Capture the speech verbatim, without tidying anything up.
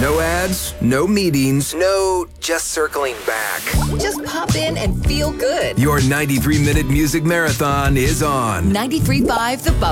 No ads, no meetings, no just circling back. Just pop in and feel good. Your ninety-three minute music marathon is on. ninety-three point five The Bubba.